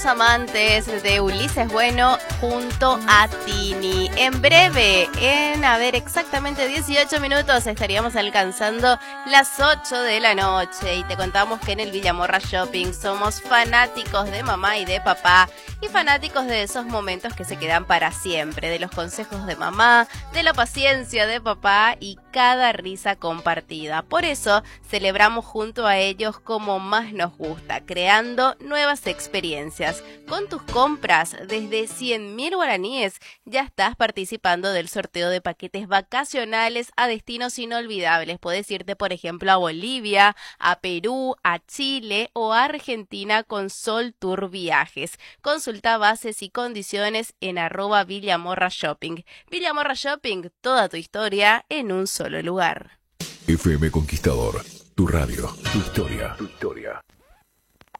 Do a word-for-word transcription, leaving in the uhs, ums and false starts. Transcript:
Amantes de Ulises Bueno junto a Tini. En breve, en a ver, exactamente dieciocho minutos estaríamos alcanzando las ocho de la noche y te contamos que en el Villamorra Shopping somos fanáticos de mamá y de papá y fanáticos de esos momentos que se quedan para siempre, de los consejos de mamá, de la paciencia de papá y cada risa compartida. Por eso celebramos junto a ellos como más nos gusta, creando nuevas experiencias. Con tus compras desde cien mil guaraníes ya estás participando del sorteo de paquetes vacacionales a destinos inolvidables. Puedes irte, por ejemplo, a Bolivia, a Perú, a Chile o a Argentina con Sol Tour Viajes. Consulta bases y condiciones en arroba Villamorra Shopping. Villamorra Shopping, toda tu historia en un solo lugar. F M Conquistador, tu radio, tu historia, tu historia.